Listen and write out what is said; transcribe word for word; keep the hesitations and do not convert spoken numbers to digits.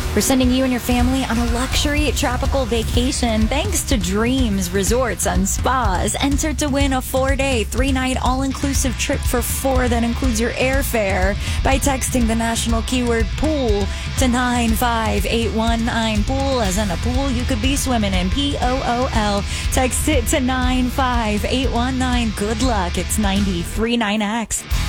We're sending you and your family on a luxury tropical vacation thanks to Dreams Resorts and Spas. Enter to win a four-day, three-night all-inclusive trip for four that includes your airfare by texting the national keyword pool to nine five eight one nine. Pool, as in a pool you could be swimming in. P O O L. Text it to nine five eight one nine. Good luck. It's ninety-three point nine X.